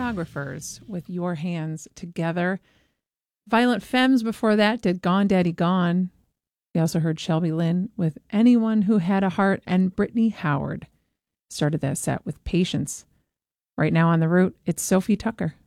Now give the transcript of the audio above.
choreographers with Your Hands Together. Violent Femmes before that did Gone Daddy Gone. We also heard Shelby Lynn with Anyone Who Had a Heart, and Brittany Howard started that set with Patience. Right now on the route, it's Sophie Tucker.